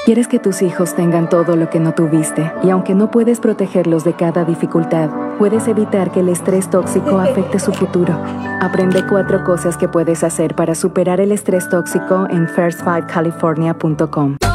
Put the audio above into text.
Quieres que tus hijos tengan todo lo que no tuviste, y aunque no puedes protegerlos de cada dificultad, puedes evitar que el estrés tóxico afecte su futuro. Aprende 4 cosas que puedes hacer para superar el estrés tóxico en first5california.com.